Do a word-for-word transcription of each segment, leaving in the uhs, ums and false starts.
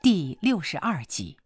第六十二集。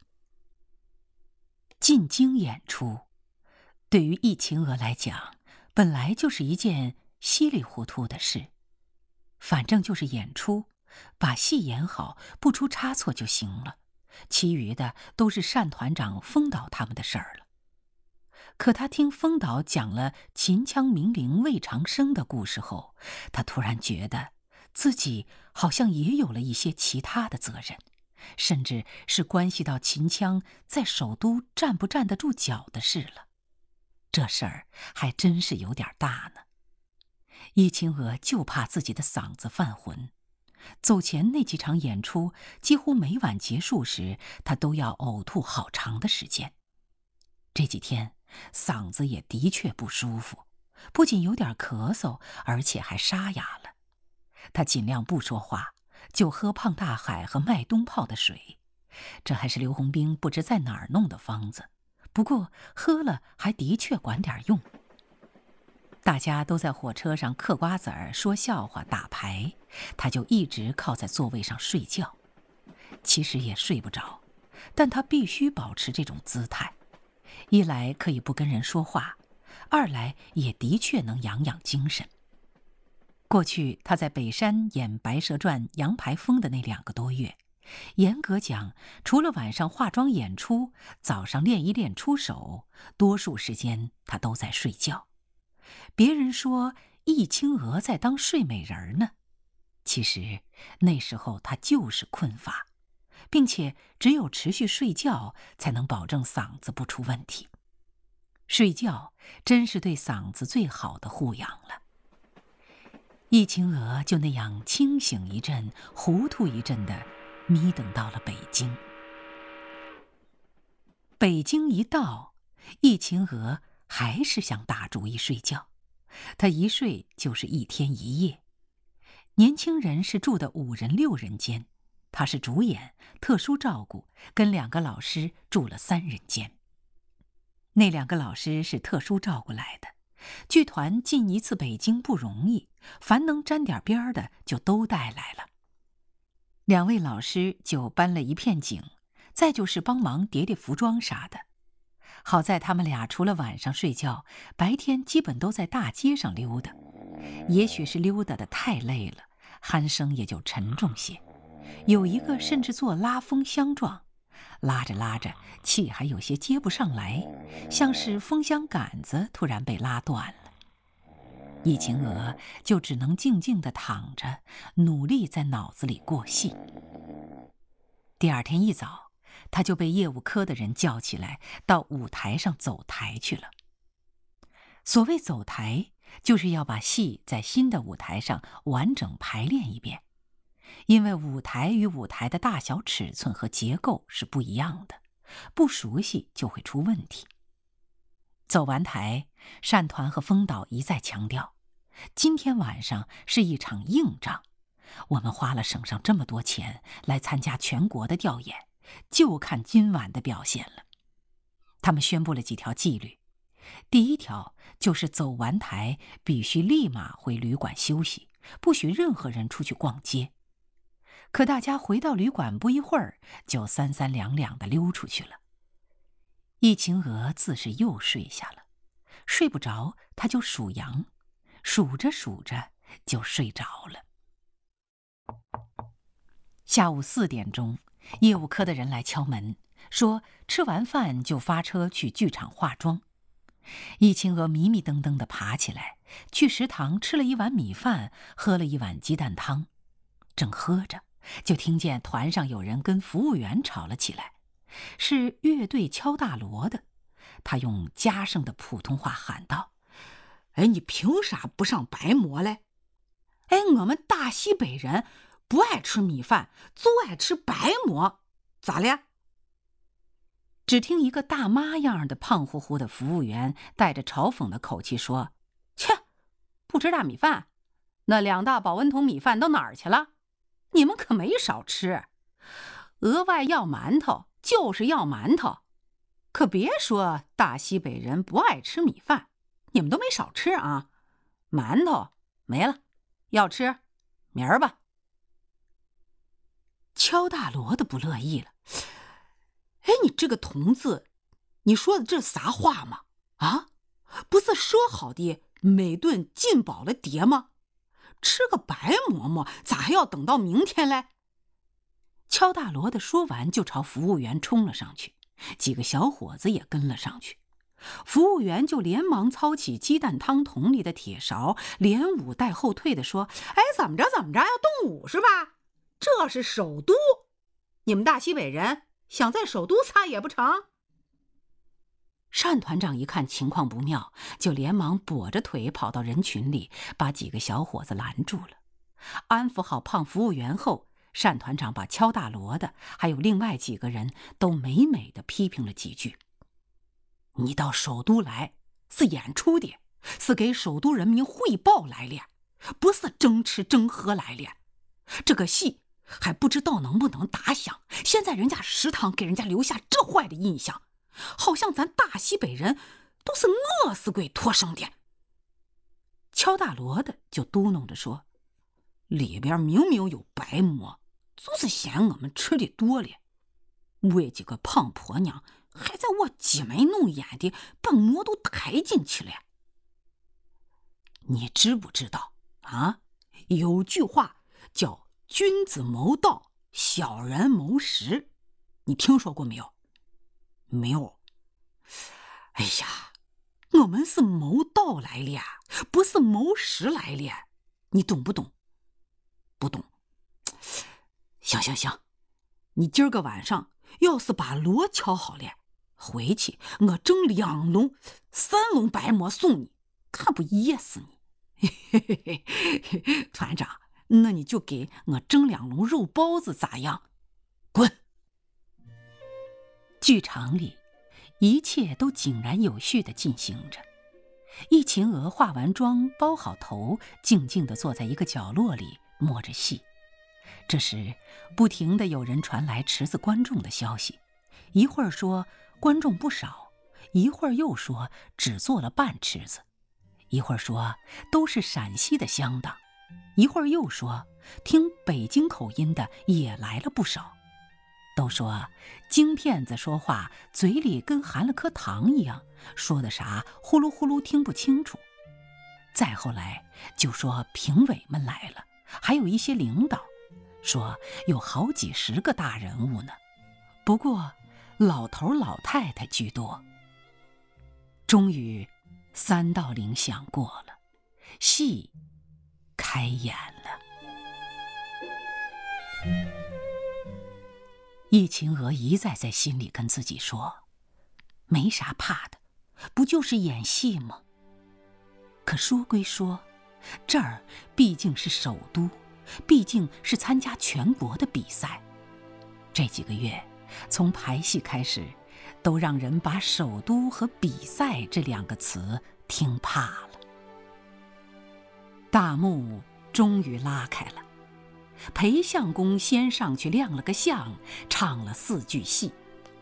进京演出，对于易秦娥来讲，本来就是一件稀里糊涂的事。反正就是演出，把戏演好，不出差错就行了，其余的都是单团长、封导他们的事儿了。可他听封导讲了秦腔名伶魏长生的故事后，他突然觉得自己好像也有了一些其他的责任，甚至是关系到秦腔在首都站不站得住脚的事了。这事儿还真是有点大呢。易秦娥就怕自己的嗓子犯浑，走前那几场演出，几乎每晚结束时，她都要呕吐好长的时间。这几天嗓子也的确不舒服，不仅有点咳嗽，而且还沙哑了。她尽量不说话，就喝胖大海和麦冬泡的水，这还是刘洪兵不知在哪儿弄的方子，不过喝了还的确管点用。大家都在火车上嗑瓜子儿、说笑话、打牌，他就一直靠在座位上睡觉。其实也睡不着，但他必须保持这种姿态，一来可以不跟人说话，二来也的确能养养精神。过去他在北山演《白蛇传》杨排风的那两个多月，严格讲，除了晚上化妆演出，早上练一练出手，多数时间他都在睡觉。别人说易秦娥在当睡美人呢，其实那时候他就是困乏，并且只有持续睡觉才能保证嗓子不出问题。睡觉真是对嗓子最好的护养了。易秦娥就那样清醒一阵，糊涂一阵的眯等到了北京。北京一到，易秦娥还是想打主意睡觉，她一睡就是一天一夜。年轻人是住的五人六人间，她是主演，特殊照顾，跟两个老师住了三人间。那两个老师是特殊照顾来的，剧团进一次北京不容易，凡能沾点边的就都带来了。两位老师就搬了一片景，再就是帮忙叠叠服装啥的。好在他们俩除了晚上睡觉，白天基本都在大街上溜达。也许是溜达得太累了，鼾声也就沉重些。有一个甚至做拉风箱状，拉着拉着气还有些接不上来，像是风箱杆子突然被拉断了。易秦娥就只能静静地躺着，努力在脑子里过戏。第二天一早，他就被业务科的人叫起来，到舞台上走台去了。所谓走台，就是要把戏在新的舞台上完整排练一遍，因为舞台与舞台的大小尺寸和结构是不一样的，不熟悉就会出问题。走完台，单团和封导一再强调，今天晚上是一场硬仗，我们花了省上这么多钱来参加全国的调研，就看今晚的表现了。他们宣布了几条纪律，第一条就是走完台必须立马回旅馆休息，不许任何人出去逛街。可大家回到旅馆不一会儿，就三三两两地溜出去了。易秦娥自是又睡下了，睡不着她就数羊，数着数着就睡着了。下午四点钟，业务科的人来敲门，说吃完饭就发车去剧场化妆。易秦娥迷迷瞪瞪地爬起来，去食堂吃了一碗米饭，喝了一碗鸡蛋汤。正喝着，就听见团上有人跟服务员吵了起来，是乐队敲大锣的。他用家生的普通话喊道：“ 哎，你凭啥不上白馍嘞？哎，我们大西北人不爱吃米饭，就爱吃白馍，咋了？” 只听一个大妈样的胖乎乎的服务员带着嘲讽的口气说：“切，不吃大米饭？那两大保温桶米饭到哪儿去了？你们可没少吃，额外要馒头就是要馒头，可别说大西北人不爱吃米饭，你们都没少吃啊！馒头没了，要吃明儿吧。” 切， 乔大罗的不乐意了。哎，你这个童子，你说的这啥话吗？啊，不是说好的每顿进饱了碟吗？吃个白馍馍，咋还要等到明天嘞？乔大罗的说完，就朝服务员冲了上去，几个小伙子也跟了上去。服务员就连忙操起鸡蛋汤桶里的铁勺，连舞带后退的说：“哎，怎么着怎么着，要动武是吧？这是首都，你们大西北人想在首都撒野不成？”单团长一看情况不妙，就连忙跛着腿跑到人群里，把几个小伙子拦住了。安抚好胖服务员后，单团长把乔大罗的还有另外几个人都美美的批评了几句。你到首都来是演出的，是给首都人民汇报来了，不是争吃争喝来了。这个戏还不知道能不能打响，现在人家食堂给人家留下这坏的印象，好像咱大西北人都是饿死鬼托生的。乔大罗的就嘟哝着说：“里边明明有白馍，就是嫌我们吃的多了。为几个胖婆娘还在我挤眉弄眼的把馍都抬进去了。你知不知道啊？有句话叫君子谋道，小人谋食，你听说过没有？没有。哎呀，我们是谋道来了，不是谋食来了，你懂不懂？不懂。行行行，你今儿个晚上要是把锣敲好了，回去我蒸两笼、三笼白馍送你，看不噎死你。嘿嘿嘿嘿，团长，那你就给我蒸两笼肉包子咋样？滚！剧场里一切都井然有序地进行着。一秦娥化完妆，包好头，静静地坐在一个角落里摸着戏。这时不停地有人传来池子观众的消息，一会儿说观众不少，一会儿又说只坐了半池子，一会儿说都是陕西的乡党，一会儿又说听北京口音的也来了不少。都说京片子说话嘴里跟含了颗糖一样，说的啥呼噜呼噜听不清楚。再后来就说评委们来了，还有一些领导，说有好几十个大人物呢，不过老头老太太居多。终于三道铃响过了，戏开演了。易秦娥一再在心里跟自己说，没啥怕的，不就是演戏吗？可说归说，这儿毕竟是首都，毕竟是参加全国的比赛。这几个月从排戏开始，都让人把首都和比赛这两个词听怕了。大幕终于拉开了，裴相公先上去亮了个相，唱了四句戏。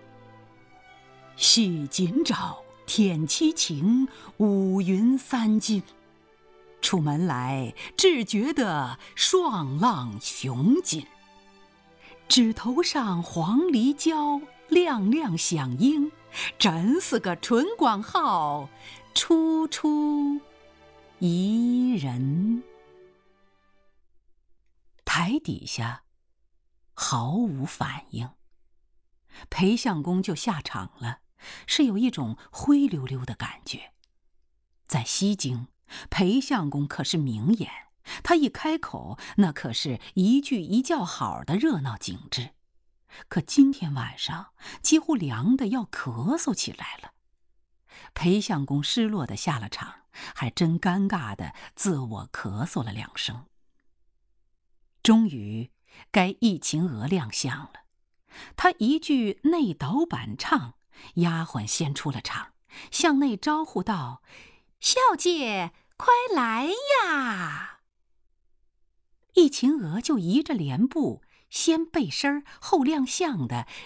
戏紧找天凄晴，五云三更，出门来只觉得爽朗雄劲。枝头上黄鹂叫，亮亮响应，真是个春光好，处处宜人。台底下毫无反应，裴相公就下场了，是有一种灰溜溜的感觉。在西京，裴相公可是名演，他一开口，那可是一句一叫好的热闹景致。可今天晚上几乎凉得要咳嗽起来了。裴相公失落地下了场，还真尴尬地自我咳嗽了两声。终于该易秦娥亮相了，她一句内导板唱，丫鬟先出了场，向内招呼道：“小姐快来呀！”易秦娥就移着帘布，先背身后亮相的